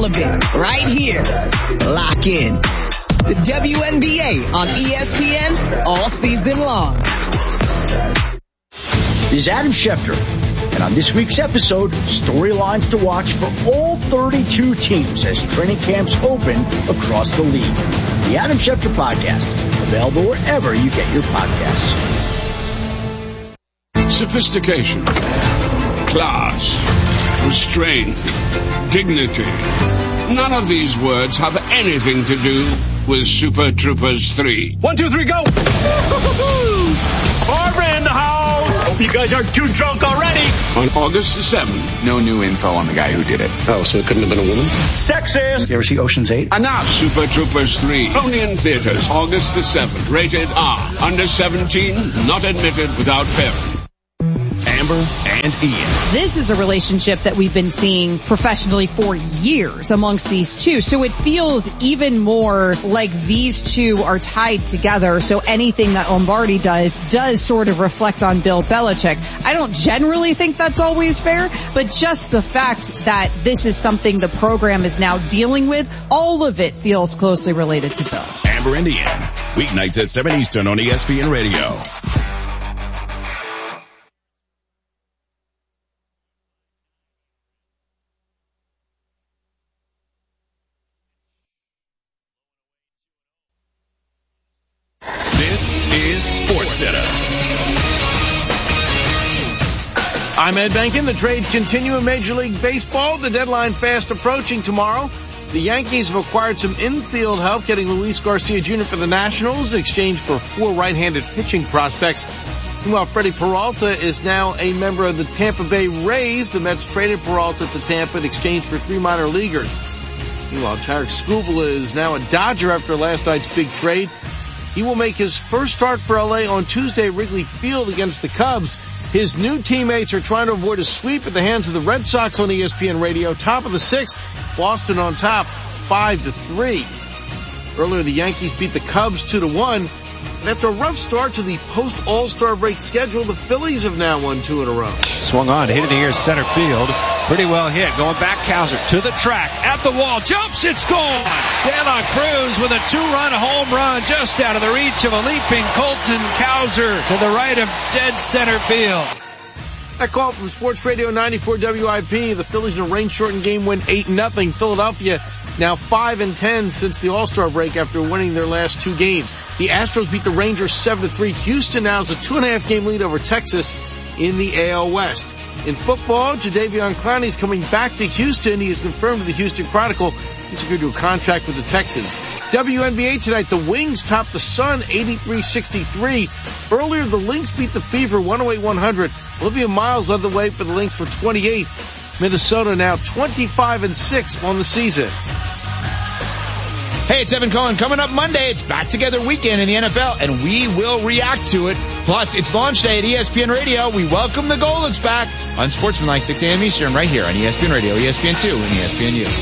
All of it right here. Lock in. The WNBA on ESPN all season long. This is Adam Schefter, and on this week's episode, storylines to watch for all 32 teams as training camps open across the league. The Adam Schefter Podcast, available wherever you get your podcasts. Sophistication, class, restraint, dignity. None of these words have anything to do with Super Troopers 3. 1, 2, 3, go! Barbara in the house! Hope you guys aren't too drunk already! On August the 7th. No new info on the guy who did it. Oh, so it couldn't have been a woman? Sexist! You ever see Ocean's 8? And now Super Troopers 3. Only in theaters, August the 7th. Rated R. Under 17, not admitted without parent. Amber and Ian. This is a relationship that we've been seeing professionally for years amongst these two. So it feels even more like these two are tied together. So anything that Lombardi does sort of reflect on Bill Belichick. I don't generally think that's always fair, but just the fact that this is something the program is now dealing with, all of it feels closely related to Bill. Amber and Ian. Weeknights at 7 Eastern on ESPN Radio. This is SportsCenter. I'm Ed Benkin. The trades continue in Major League Baseball. The deadline fast approaching tomorrow. The Yankees have acquired some infield help, getting Luis Garcia Jr. for the Nationals in exchange for 4 right-handed pitching prospects. Meanwhile, Freddie Peralta is now a member of the Tampa Bay Rays. The Mets traded Peralta to Tampa in exchange for 3 minor leaguers. Meanwhile, Tarek Skubal is now a Dodger after last night's big trade. He will make his first start for LA on Tuesday at Wrigley Field against the Cubs. His new teammates are trying to avoid a sweep at the hands of the Red Sox on ESPN Radio. Top of the 6th, Boston on top, 5-3. Earlier, the Yankees beat the Cubs 2-1. And after a rough start to the post-All-Star break schedule, the Phillies have now won 2 in a row. Swung on, hit it here center field. Pretty well hit. Going back, Cowser to the track, at the wall, jumps, it's gone. De La Cruz with a 2-run home run just out of the reach of a leaping Colton Cowser to the right of dead center field. That call from Sports Radio 94 WIP. The Phillies in a rain-shortened game win 8-0. Philadelphia now 5-10 since the All-Star break after winning their last 2 games. The Astros beat the Rangers 7-3. Houston now has a 2.5 game lead over Texas in the AL West. In football, Jadeveon Clowney is coming back to Houston. He is confirmed to the Houston Chronicle. He's agreed to a contract with the Texans. WNBA tonight, the Wings topped the Sun 83-63. Earlier, the Lynx beat the Fever 108-100. Olivia Miles led the way for the Lynx for 28. Minnesota now 25-6 on the season. Hey, it's Evan Cohen. Coming up Monday, it's Back Together Weekend in the NFL, and we will react to it. Plus, it's launch day at ESPN Radio. We welcome the Goldens back on Sportsmanlike 6 a.m. Eastern right here on ESPN Radio, ESPN2, and ESPNU.